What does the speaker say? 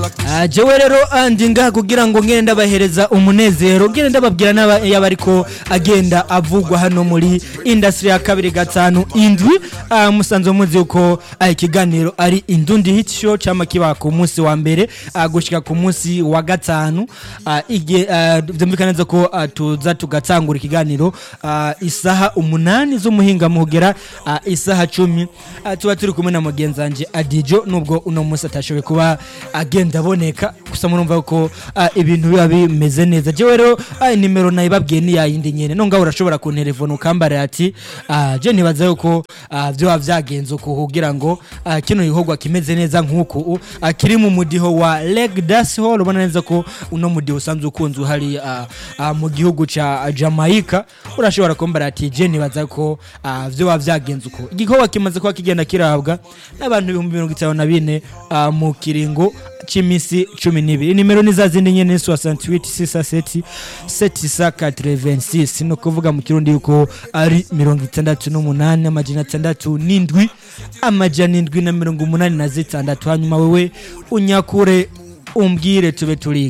jewe rero andi ngaha kugira ngo ngende ndabahereza umunezero ngende ndababwira y'abariko agenda avugwa hano muri industry ya 2 indwi musanzo muzi uko ikiganiro ari Indundi Hit Show cyama kiba ku munsi wa mbere gushika ku munsi wa gatanu byumvikaneza ko tuza tugatangura ikiganiro isaha 8 z'umuhinga muhugera isaha 10 tuba turi kumwe na mugenzanje Adijo nubwo uno munsi atashobe kuba agenda boneka gusa murumva ko ibintu biba bimeze neza jewe rero nimero nayibabwiye ni yayindi nyene no ngaho urashobora ku telefone ukambara ati je nibaza yuko byo byagenze kugira ngo kino yihogwa kimeze neza nkuko akiri mu mudiho wa Leg Dance Hall ubona neza ko uno mudiho usanzwe ukunze hari mu gihugu ca Jamaica urashobora kumbara ati je nibaza ko byo byagenze uko igikorwa kimaze kwa kigenda kirabwa n'abantu 154 mu kiringo chimisi 12 nimero ni zazindi nyene 68 786 no kuvuga mu kirundi yuko ari 68 amajana 67 amajana 786 hanyuma wewe unyakure umbwire tube turi